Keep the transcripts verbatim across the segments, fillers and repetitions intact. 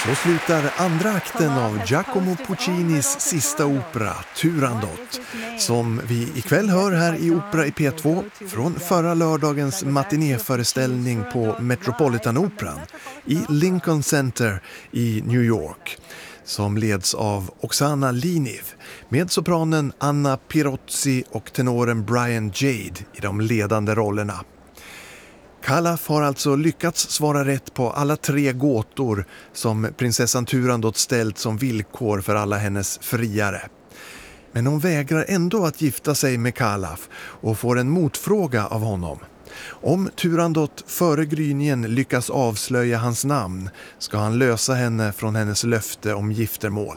Så slutar andra akten av Giacomo Puccinis sista opera, Turandot, som vi ikväll hör här i Opera i P två från förra lördagens matinéföreställning på Metropolitan-operan i Lincoln Center i New York, som leds av Oksana Liniv med sopranen Anna Pirozzi och tenoren Brian Jade i de ledande rollerna. Calaf har alltså lyckats svara rätt på alla tre gåtor som prinsessan Turandot ställt som villkor för alla hennes friare. Men hon vägrar ändå att gifta sig med Calaf och får en motfråga av honom. Om Turandot före gryningen lyckas avslöja hans namn ska han lösa henne från hennes löfte om giftermål.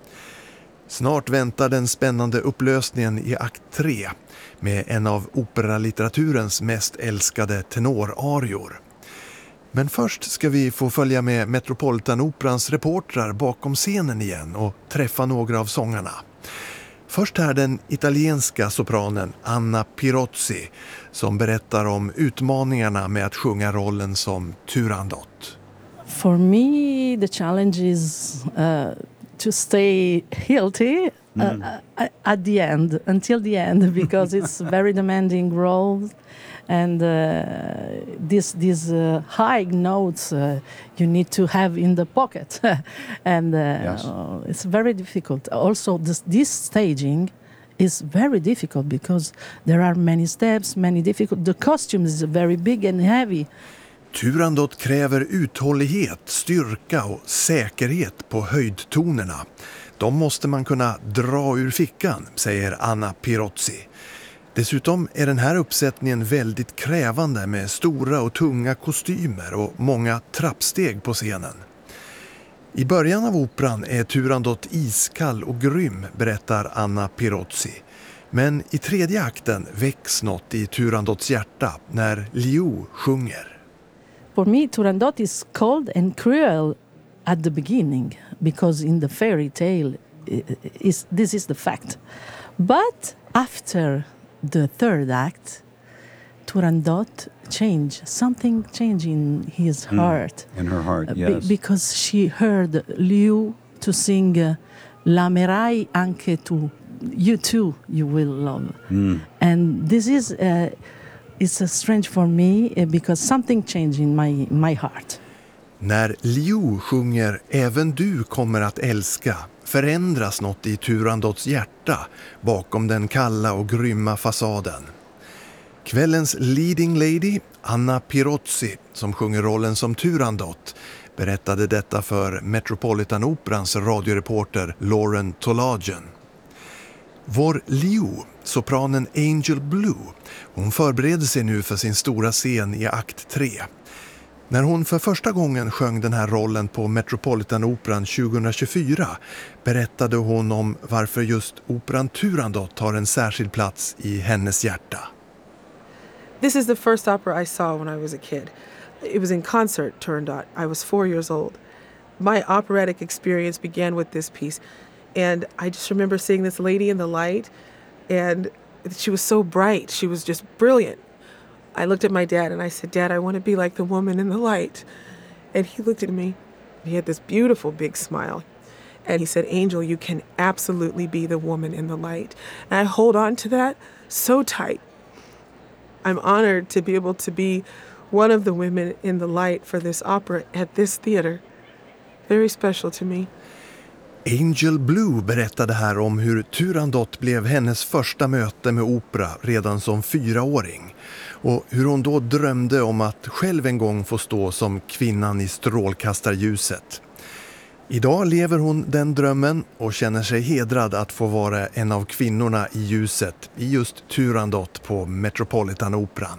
Snart väntar den spännande upplösningen i akt tre med en av operalitteraturens mest älskade tenorarior. Men först ska vi få följa med Metropolitan-operans reportrar bakom scenen igen och träffa några av sångarna. Först här den italienska sopranen Anna Pirozzi som berättar om utmaningarna med att sjunga rollen som Turandot. For me, the challenge is uh, to stay healthy mm. uh, at the end, until the end, because it's very demanding role, and uh, these these uh, high notes uh, you need to have in the pocket, and uh, yes. uh, it's very difficult. Also, this, this staging is very difficult because there are many steps, many difficult. The costume is very big and heavy. Turandot kräver uthållighet, styrka och säkerhet på höjdtonerna. De måste man kunna dra ur fickan, säger Anna Pirozzi. Dessutom är den här uppsättningen väldigt krävande med stora och tunga kostymer och många trappsteg på scenen. I början av operan är Turandot iskall och grym, berättar Anna Pirozzi. Men i tredje akten väcks något i Turandots hjärta när Liu sjunger. For me, Turandot is cold and cruel at the beginning because in the fairy tale, is this is the fact. But after the third act, Turandot changed something changed in his mm, heart. In her heart, yes. Be- because she heard Liu to sing uh, "L'amerai anche tu." You too, you will love. Mm. And this is. Uh, It's a strange for me because something changed in my my heart. När Liu sjunger "Även du kommer att älska" förändras något i Turandots hjärta bakom den kalla och grymma fasaden. Kvällens leading lady, Anna Pirozzi, som sjunger rollen som Turandot, berättade detta för Metropolitan-operans radioreporter Lauren Tolagen. Vår Liu, sopranen Angel Blue, hon förbereder sig nu för sin stora scen i akt tre. När hon för första gången sjöng den här rollen på Metropolitan-operan tjugohundratjugofyra berättade hon om varför just operan Turandot har en särskild plats i hennes hjärta. This is the first opera I saw when I was a kid. It was in concert, Turandot. I was four years old. My operatic experience began with this piece. And I just remember seeing this lady in the light, and she was so bright. She was just brilliant. I looked at my dad and I said, "Dad, I want to be like the woman in the light." And he looked at me. He had this beautiful big smile. And he said, "Angel, you can absolutely be the woman in the light." And I hold on to that so tight. I'm honored to be able to be one of the women in the light for this opera at this theater. Very special to me. Angel Blue berättade här om hur Turandot blev hennes första möte med opera redan som fyraåring och hur hon då drömde om att själv en gång få stå som kvinnan i strålkastarljuset. Idag lever hon den drömmen och känner sig hedrad att få vara en av kvinnorna i ljuset i just Turandot på Metropolitan-operan.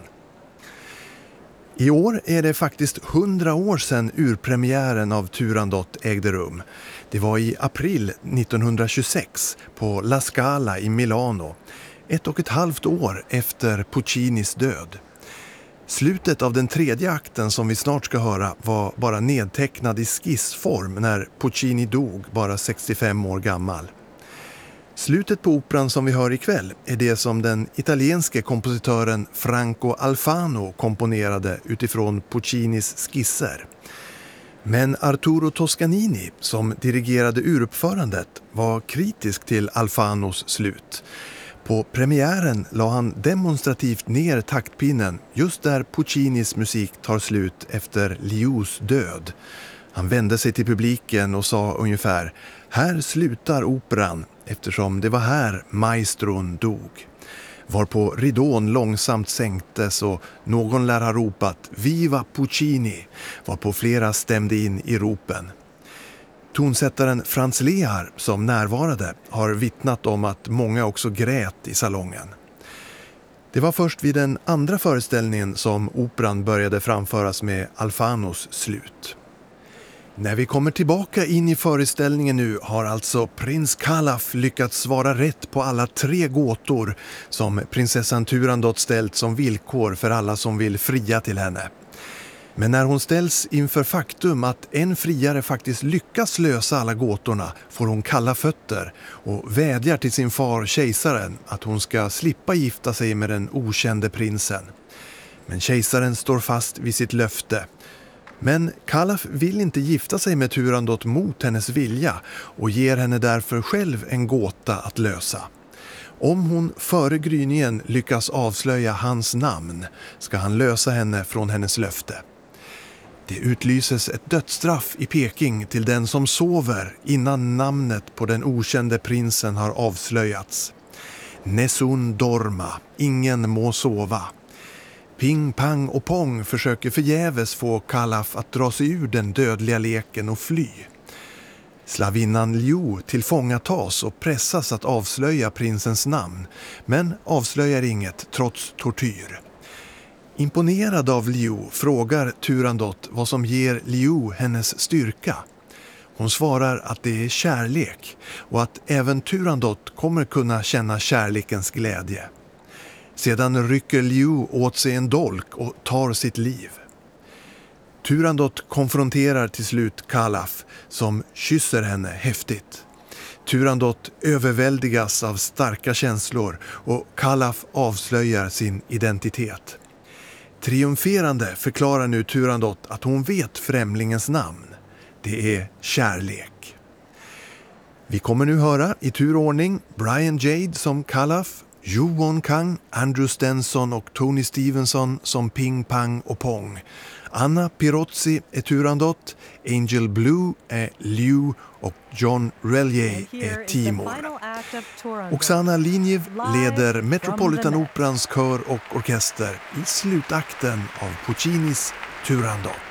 I år är det faktiskt hundra år sedan urpremiären av Turandot ägde rum. Det var i april nittonhundratjugosex på La Scala i Milano, ett och ett halvt år efter Puccinis död. Slutet av den tredje akten som vi snart ska höra var bara nedtecknad i skissform när Puccini dog, bara sextiofem år gammal. Slutet på operan som vi hör ikväll är det som den italienske kompositören Franco Alfano komponerade utifrån Puccinis skisser. Men Arturo Toscanini, som dirigerade uruppförandet, var kritisk till Alfanos slut. På premiären la han demonstrativt ner taktpinnen just där Puccinis musik tar slut efter Lius död. Han vände sig till publiken och sa ungefär: här slutar operan, eftersom det var här maestron dog. Varpå ridån långsamt sänktes och någon lär ha ropat Viva Puccini, varpå flera stämde in i ropen. Tonsättaren Franz Lehar, som närvarade, har vittnat om att många också grät i salongen. Det var först vid den andra föreställningen som operan började framföras med Alfanos slut. När vi kommer tillbaka in i föreställningen nu har alltså prins Kalaf lyckats svara rätt på alla tre gåtor som prinsessan Turandot ställt som villkor för alla som vill fria till henne. Men när hon ställs inför faktum att en friare faktiskt lyckas lösa alla gåtorna får hon kalla fötter och vädjar till sin far kejsaren att hon ska slippa gifta sig med den okände prinsen. Men kejsaren står fast vid sitt löfte. Men Kalaf vill inte gifta sig med Turandot mot hennes vilja och ger henne därför själv en gåta att lösa. Om hon före gryningen lyckas avslöja hans namn ska han lösa henne från hennes löfte. Det utlyses ett dödsstraff i Peking till den som sover innan namnet på den okände prinsen har avslöjats. Nesun dorma, ingen må sova. Ping, pang och pong försöker förgäves få Kalaf att dra sig ur den dödliga leken och fly. Slavinnan Liu tillfångatas och pressas att avslöja prinsens namn, men avslöjar inget trots tortyr. Imponerad av Liu frågar Turandot vad som ger Liu hennes styrka. Hon svarar att det är kärlek och att även Turandot kommer kunna känna kärlekens glädje. Sedan rycker Liu åt sig en dolk och tar sitt liv. Turandot konfronterar till slut Kalaf som kysser henne häftigt. Turandot överväldigas av starka känslor och Kalaf avslöjar sin identitet. Triumferande förklarar nu Turandot att hon vet främlingens namn. Det är kärlek. Vi kommer nu höra i turordning Brian Jade som Kalaf, Yu Won Kang, Andrew Stenson och Tony Stevenson som Ping Pang och Pong. Anna Pirozzi är Turandot, Angel Blue är Liu och John Relier är Timor. Oksana Linjev leder Metropolitan Operans kör och orkester i slutakten av Puccinis Turandot.